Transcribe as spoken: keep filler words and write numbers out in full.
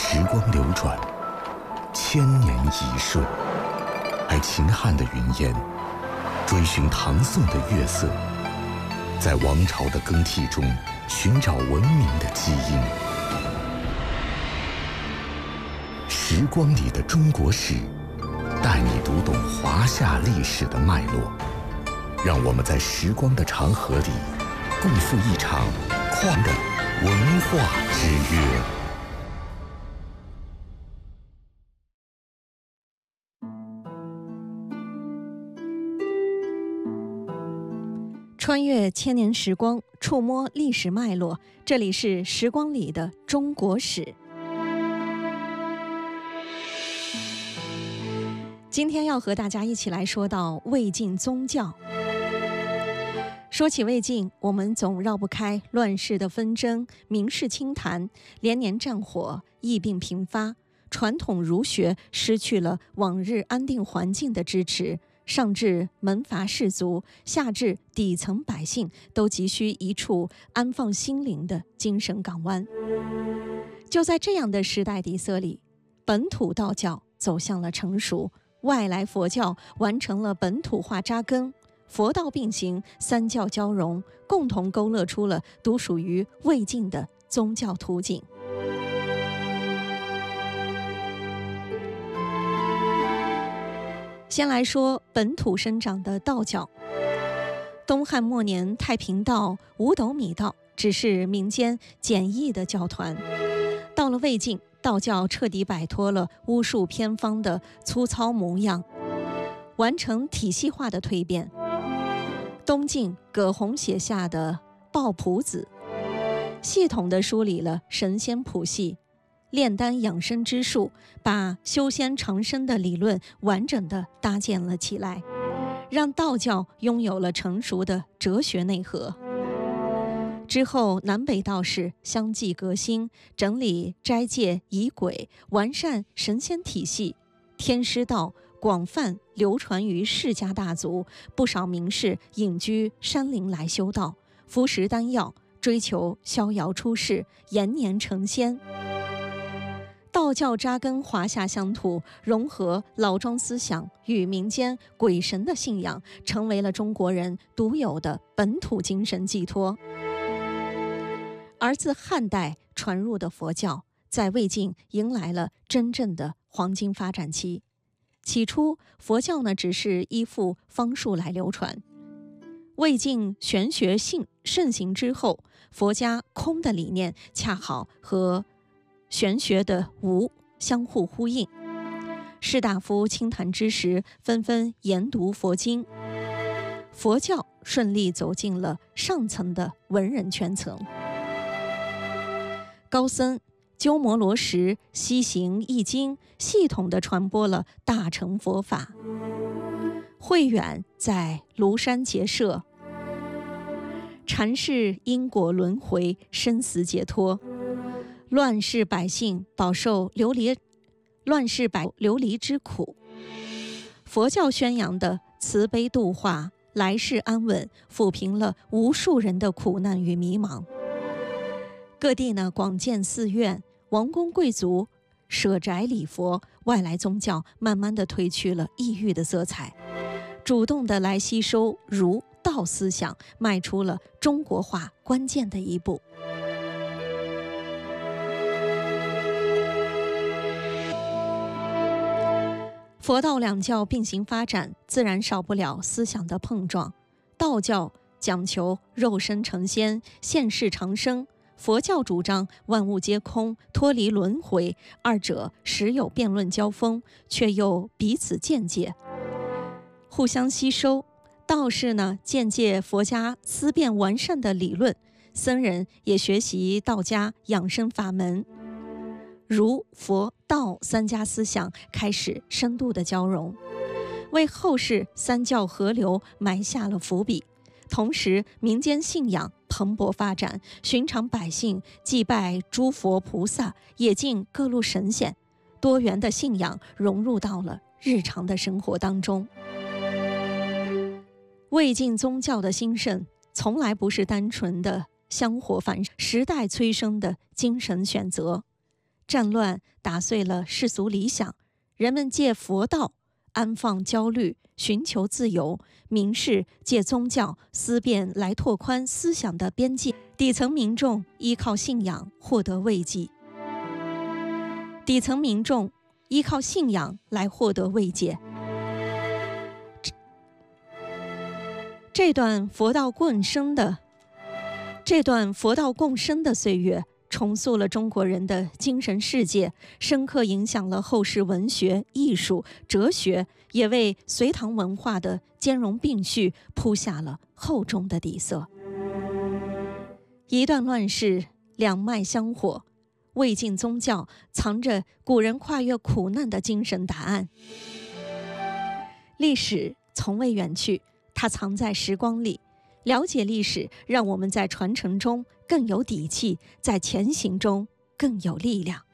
时光流转，千年一瞬。爱秦汉的云烟，追寻唐宋的月色，在王朝的更替中寻找文明的基因。时光里的中国史，带你读懂华夏历史的脉络。让我们在时光的长河里，共赴一场宽的文化之约。 穿越千年时光，触摸历史脉络，这里是时光里的中国史。今天要和大家一起来说到魏晋宗教。说起魏晋，我们总绕不开乱世的纷争、名士清谈、连年战火、疫病频发，传统儒学失去了往日安定环境的支持，上至门阀士族，下至底层百姓，都急需一处安放心灵的精神港湾。就在这样的时代底色里，本土道教走向了成熟，外来佛教完成了本土化扎根，佛道并行，三教交融，共同勾勒出了独属于魏晋的宗教图景。先来说本土生长的道教。东汉末年，太平道、五斗米道只是民间简易的教团，到了魏晋，道教彻底摆脱了巫术偏方的粗糙模样，完成体系化的蜕变。东晋葛洪写下的《抱朴子》，系统地梳理了神仙谱系、炼丹养生之术，把修仙长生的理论完整地搭建了起来，让道教拥有了成熟的哲学内核。之后，南北道士相继革新，整理斋戒仪轨，完善神仙体系。天师道广泛流传于世家大族，不少名士隐居山林来修道，服食丹药，追求逍遥出世，延年成仙。道教扎根华夏乡土，融合老庄思想与民间鬼神的信仰，成为了中国人独有的本土精神寄托。而自汉代传入的佛教，在魏晋迎来了真正的黄金发展期。起初，佛教呢只是依附方术来流传。魏晋玄学性盛行之后，佛家空的理念恰好和玄学的无相互呼应。士大夫清谈之时，纷纷研读佛经，佛教顺利走进了上层的文人圈层。高僧鸠摩罗什西行易经，系统地传播了大乘佛法。慧远在庐山结社，阐释因果轮回、生死解脱。乱世百姓饱受流离乱世百流离之苦，佛教宣扬的慈悲度化、来世安稳，抚平了无数人的苦难与迷茫。各地呢广建寺院，王公贵族舍宅礼佛，外来宗教慢慢地褪去了异域的色彩，主动地来吸收儒道思想，迈出了中国化关键的一步。佛道两教并行发展，自然少不了思想的碰撞。道教讲求肉身成仙、现世长生，佛教主张万物皆空、脱离轮回，二者时有辩论交锋，却又彼此间接，互相吸收。道士呢，渐借佛家思辨完善的理论，僧人也学习道家养生法门。儒、佛、道三家思想开始深度的交融，为后世三教合流埋下了伏笔。同时，民间信仰蓬勃发展，寻常百姓祭拜诸佛菩萨，也敬各路神仙，多元的信仰融入到了日常的生活当中。魏晋宗教的兴盛，从来不是单纯的香火繁时代催生的精神选择。 战乱打碎了世俗理想，人们借佛道安放焦虑，寻求自由；名士借宗教思辨来拓宽思想的边界。底层民众依靠信仰获得慰藉。底层民众依靠信仰来获得慰藉。这这段佛道共生的这段佛道共生的岁月，重塑了中国人的精神世界，深刻影响了后世文学、艺术、哲学，也为隋唐文化的兼容并蓄铺下了厚重的底色。一段乱世，两脉相火，魏晋宗教藏着古人跨越苦难的精神答案。历史从未远去，它藏在时光里。了解历史，让我们在传承中更有底气，在前行中更有力量。